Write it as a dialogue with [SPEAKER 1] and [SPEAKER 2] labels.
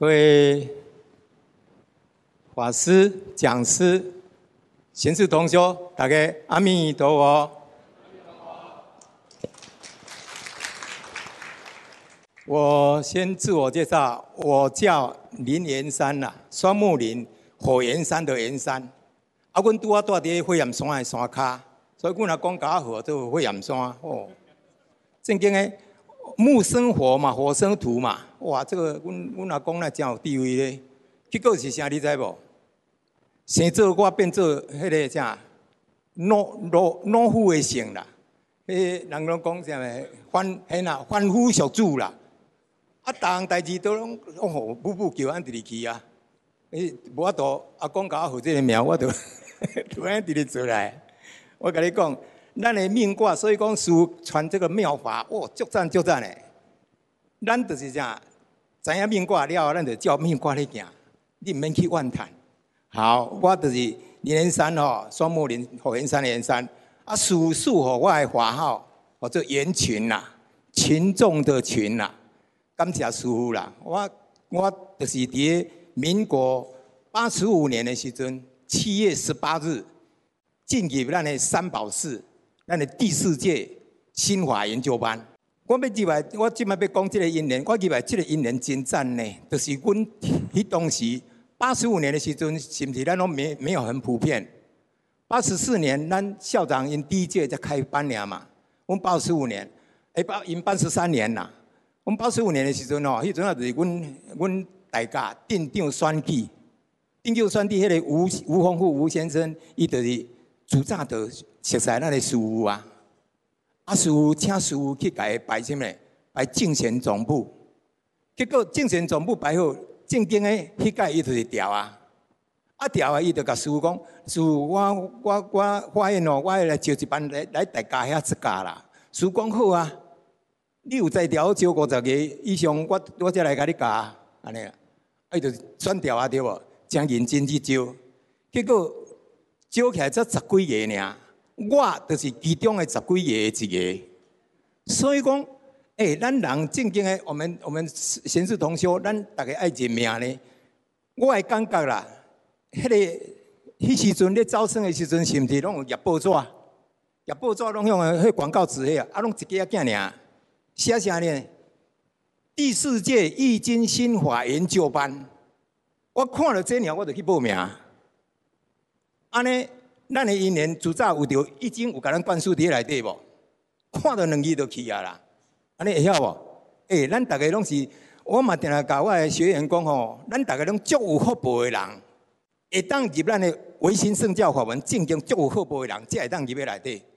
[SPEAKER 1] 各位法师、讲师、贤士同修，大家阿弥陀佛。我先自我介绍，我叫林延山啦，双木林，火焰山的炎山。啊，阮拄啊住伫火焰山的山骹，所以阮若讲甲我做火焰山哦，正经的木生火嘛，火生土嘛，哇，这个阮阿公那真有地位咧。结果是啥，你知无？生做我变做迄个啥懦夫的性啦。迄人拢讲啥物？凡夫俗子啦。啊，逐项代志都拢哦，步叫安直入去啊！无法度，阿公甲我号这个名，我就突然直直做来。我甲你讲，咱的命卦，所以讲师父传这个妙法，哦，足赞足赞的。咱就是啥，知影命卦了后，咱就照命卦咧行，你毋免去怨叹。好，我就是林延山吼，双木林火焰山的延山。啊，师父赐予我的法号，我做严群啦，群众的群啦。感谢师父啦！我就是伫民国85年的时阵，7月18日进入咱的三宝寺，咱的第4届心法研究班。我即摆要讲这个因缘，我认为这个因缘真赞呢。就是阮迄当时85年的时阵，是不是咱拢没有很普遍？84年咱校长因第1届才开班了嘛，阮85年，因83年啦。阮85年的时阵吼，迄阵啊就是阮大家镇长选举，迄个吴丰富吴先生，伊就是主早就熟悉咱的师父啊。啊，师父请师父去甲伊摆什么？摆竞选总部。结果竞选总部摆好，正经的迄届伊就是调啊。啊调啊，伊就甲师父讲：师父，我发现哦，我来招一班来大家遐出家啦。师父讲好啊。你有才调招50个以上，我才来甲你教，安尼啦。伊就选调啊，对无？真认真去招，结果招起来才10几个尔，我就是其中的10几个一个。所以讲，咱人正经的，我们贤士同修，咱大家爱认命呢。我会感觉啦，迄时阵咧招生的时阵，是毋是拢有叶报纸？叶报纸拢用迄广告纸迄啊，拢一家仔尔。写啥呢？第4届易经心法研究班，我看了这鸟，我就去报名。安尼，咱的因缘自早有着易经有甲咱灌输伫内底无？看到2字就去啊啦。安尼会晓无？咱大家拢是，我嘛定来教我的学员讲吼，咱大家拢足有福报的人，会当入咱的唯心圣教法门正经足有福报的人，才会当入去内底。